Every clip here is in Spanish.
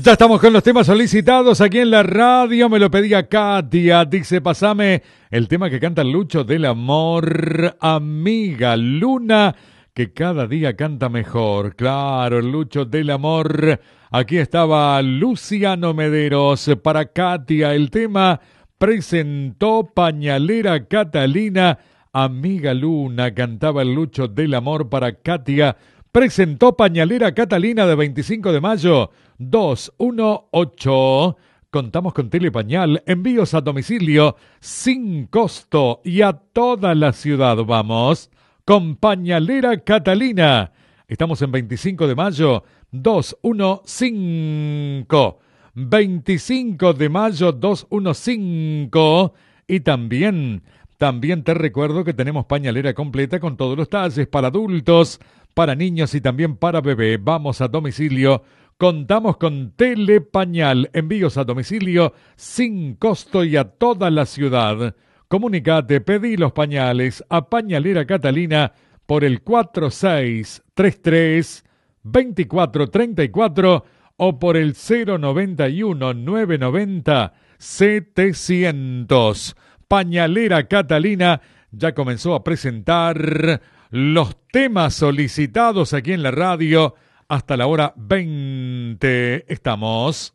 Ya estamos con los temas solicitados aquí en la radio. Me lo pedía Katia. Dice, pasame el tema que canta Lucho del Amor. Amiga Luna, que cada día canta mejor. Claro, Lucho del Amor. Aquí estaba Luciano Mederos para Katia. El tema presentó Pañalera Catalina. Amiga Luna, cantaba el Lucho del Amor para Katia. Presentó Pañalera Catalina de 25 de mayo 218. Contamos con Telepañal, envíos a domicilio sin costo y a toda la ciudad. Vamos con Pañalera Catalina. Estamos en 25 de mayo 215. 25 de mayo 215. Y también te recuerdo que tenemos pañalera completa con todos los talles para adultos, para niños y también para bebé. Vamos a domicilio. Contamos con Telepañal, envíos a domicilio sin costo y a toda la ciudad. Comunicate, pedí los pañales a Pañalera Catalina por el 4633-2434 o por el 091-990-700. Pañalera Catalina ya comenzó a presentar los temas solicitados aquí en la radio. Hasta la hora 20 estamos.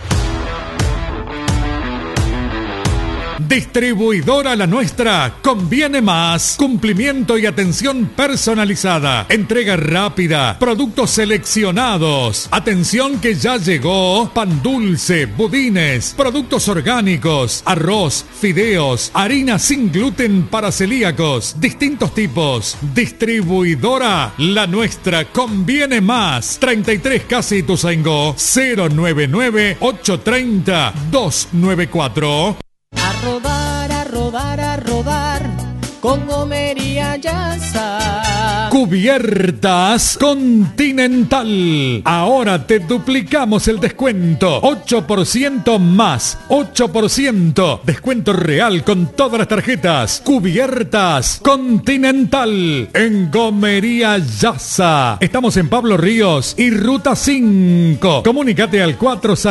Distribuidora La Nuestra, conviene más. Cumplimiento y atención personalizada. Entrega rápida. Productos seleccionados. Atención que ya llegó. Pan dulce, budines, productos orgánicos, arroz, fideos, harina sin gluten para celíacos, distintos tipos. Distribuidora La Nuestra, conviene más. 33 Casi Ituzaingó, 099-830-294. A rodar, a rodar, a rodar, con Gomería Yasa. Cubiertas Continental. Ahora te duplicamos el descuento. 8% más. 8%. Descuento real con todas las tarjetas. Cubiertas Continental. En Gomería Yasa. Estamos en Pablo Ríos y Ruta 5. Comunícate al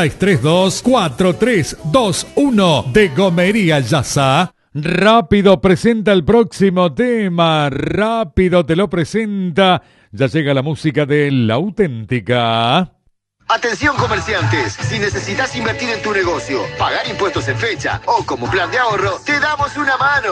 4632-4321 de Gomería Yasa. Rápido presenta el próximo tema. Rápido te lo presenta. Ya llega la música de La Auténtica. Atención comerciantes, si necesitas invertir en tu negocio, pagar impuestos en fecha o como plan de ahorro, te damos una mano.